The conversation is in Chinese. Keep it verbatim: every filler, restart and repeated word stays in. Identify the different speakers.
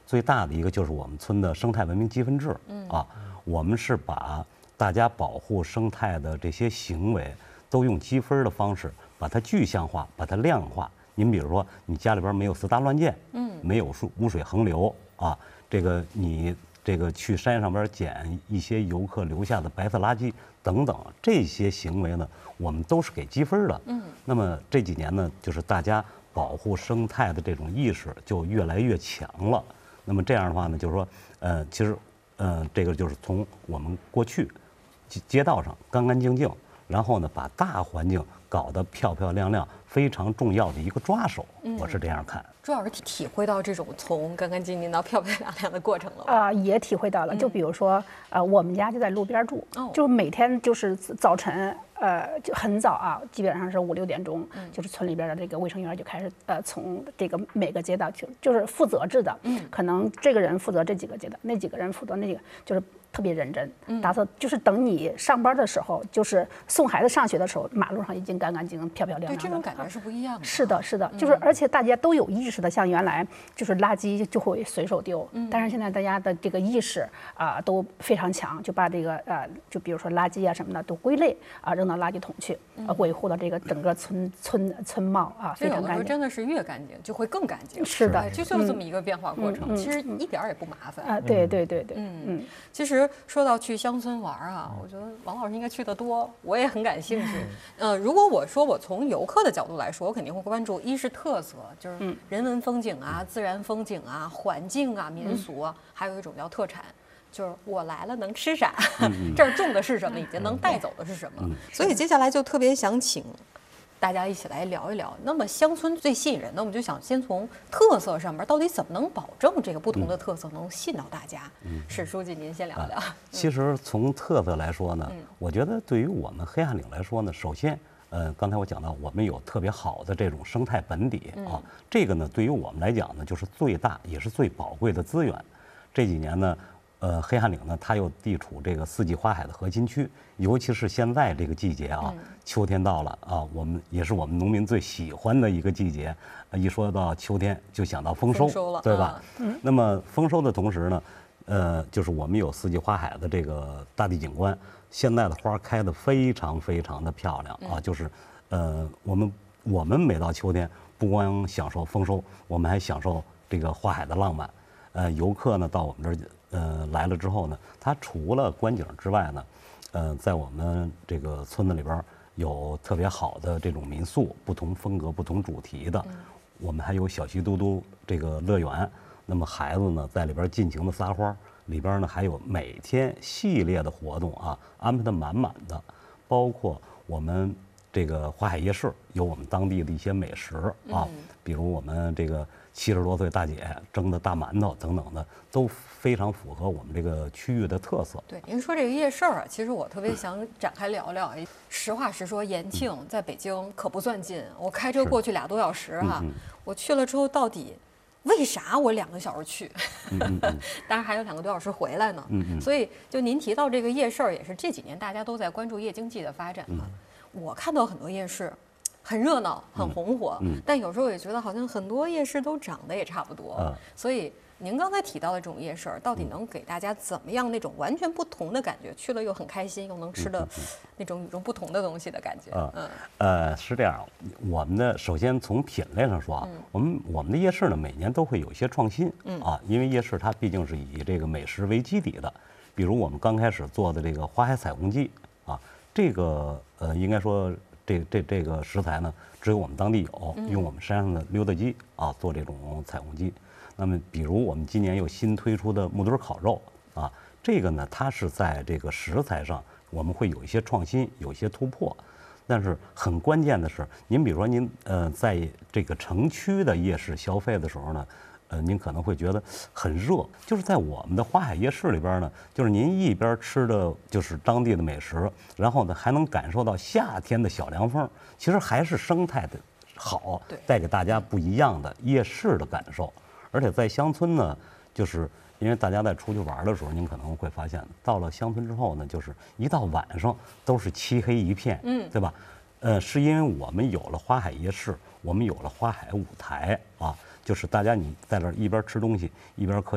Speaker 1: 最大的一个就是我们村的生态文明积分制，嗯啊，我们是把大家保护生态的这些行为都用积分的方式把它具象化，把它量化。您比如说，你家里边没有私搭乱建，嗯，没有污污水横流啊，这个你这个去山上边捡一些游客留下的白色垃圾等等，这些行为呢，我们都是给积分的。嗯，那么这几年呢，就是大家保护生态的这种意识就越来越强了。那么这样的话呢，就是说，呃，其实，呃，这个就是从我们过去街街道上干干净净，然后呢，把大环境搞得漂漂亮亮，非常重要的一个抓手，我是这样看。
Speaker 2: 朱老师体体会到这种从干干净净到漂漂亮亮的过程了吗？
Speaker 3: 啊、也体会到了。就比如说，呃，我们家就在路边住，
Speaker 2: 哦
Speaker 3: 就是每天就是早晨，呃，就很早啊，基本上是五六点钟，就是村里边的这个卫生员就开始，呃，从这个每个街道就就是负责制的，嗯，可能这个人负责这几个街道，那几个人负责那个，就是特别认真，打扫，就是等你上班的时候，就是送孩子上学的时候，马路上已经干干净净、漂漂亮亮
Speaker 2: 对，
Speaker 3: 的。
Speaker 2: 这种感觉是不一样的。
Speaker 3: 是的，是的，就是而且大家都有意识的，像原来就是垃圾就会随手丢，但是现在大家的这个意识啊、都非常强，就把这个呃，就比如说垃圾啊什么的都归类啊、扔到垃圾桶去，呃维护了这个整个村村村貌啊，
Speaker 2: 所以有的时
Speaker 3: 非常干净。
Speaker 2: 候真的是越干净就会更干净。
Speaker 3: 是的
Speaker 2: 哎就就是这么一个变化过程，其实一点儿也不麻烦。
Speaker 3: 啊，对对对对，
Speaker 2: 嗯
Speaker 3: 嗯，
Speaker 2: 其实说到去乡村玩啊，我觉得王老师应该去得多，我也很感兴趣。呃，如果我说我从游客的角度来说，我肯定会关注，一是特色，就是人文风景啊、自然风景啊、环境啊、民俗啊，还有一种叫特产。就是我来了能吃啥，这儿种的是什么，以及能带走的是什么。所以接下来就特别想请大家一起来聊一聊。那么乡村最吸引人的，我们就想先从特色上面，到底怎么能保证这个不同的特色能吸引到大家？史书记，您先聊聊。
Speaker 1: 其实从特色来说呢，我觉得对于我们黑汉岭来说呢，首先，呃，刚才我讲到，我们有特别好的这种生态本底啊，这个呢，对于我们来讲呢，就是最大也是最宝贵的资源。这几年呢，呃，黑汉岭呢，它又地处这个四季花海的核心区，尤其是现在这个季节啊，秋天到了啊，我们也是我们农民最喜欢的一个季节。一说到秋天，就想到丰收，
Speaker 2: 丰收了
Speaker 1: 对吧？
Speaker 2: 嗯。
Speaker 1: 那么丰收的同时呢，呃，就是我们有四季花海的这个大地景观，现在的花开得非常非常的漂亮啊，就是，呃，我们我们每到秋天，不光享受丰收，我们还享受这个花海的浪漫。呃，游客呢到我们这儿，呃，来了之后呢，他除了观景之外呢，呃，在我们这个村子里边有特别好的这种民宿，不同风格、不同主题的，我们还有小溪嘟嘟这个乐园。那么孩子呢，在里边尽情的撒欢，里边呢还有每天系列的活动啊，安排的满满的，包括我们这个花海夜市有我们当地的一些美食啊，比如我们这个七十多岁大姐蒸的大馒头等等的，都非常符合我们这个区域的特色。
Speaker 2: 对，您说这个夜市儿啊，其实我特别想展开聊聊。实话实说，延庆在北京可不算近，我开车过去俩多小时哈、啊。我去了之后，到底为啥我两个小时去？当然还有两个多小时回来呢。所以就您提到这个夜市儿，也是这几年大家都在关注夜经济的发展嘛。我看到很多夜市。很热闹，很红火，嗯嗯、但有时候也觉得好像很多夜市都长得也差不多。嗯、所以您刚才提到的这种夜市，到底能给大家怎么样那种完全不同的感觉？去了又很开心，又能吃的那种与众不同的东西的感觉。
Speaker 1: 嗯嗯呃，是这样，我们的首先从品类上说啊，嗯、我们我们的夜市呢每年都会有一些创新，嗯、啊，因为夜市它毕竟是以这个美食为基底的，比如我们刚开始做的这个花海彩虹鸡啊，这个呃应该说。这这这个食材呢，只有我们当地有，用我们山上的溜达鸡啊做这种彩虹鸡。那么，比如我们今年又新推出的木墩烤肉啊，这个呢，它是在这个食材上我们会有一些创新，有一些突破。但是很关键的是，您比如说您呃在这个城区的夜市消费的时候呢。呃，您可能会觉得很热，就是在我们的花海夜市里边呢，就是您一边吃的就是当地的美食，然后呢还能感受到夏天的小凉风，其实还是生态的好，带给大家不一样的夜市的感受。而且在乡村呢，就是因为大家在出去玩的时候，您可能会发现，到了乡村之后呢，就是一到晚上都是漆黑一片，嗯，对吧？呃，是因为我们有了花海夜市，我们有了花海舞台啊。就是大家你在这儿一边吃东西，一边可以。